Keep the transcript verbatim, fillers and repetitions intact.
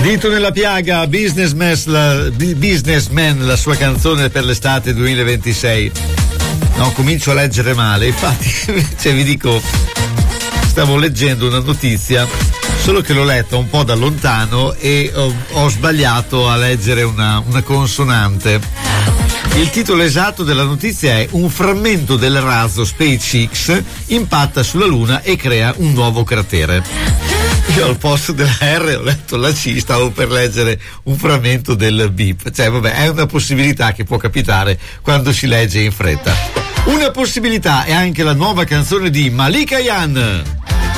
Dito nella piaga, Businessman la, Businessman, la sua canzone per l'estate duemilaventisei. No, comincio a leggere male, infatti, cioè vi dico, stavo leggendo una notizia, solo che l'ho letta un po' da lontano e ho, ho sbagliato a leggere una, una consonante. Il titolo esatto della notizia è: un frammento del razzo SpaceX impatta sulla Luna e crea un nuovo cratere. Io al posto della R ho letto la C, stavo per leggere un frammento del bip. Cioè vabbè, è una possibilità che può capitare quando si legge in fretta. Una possibilità è anche la nuova canzone di Malika Yan.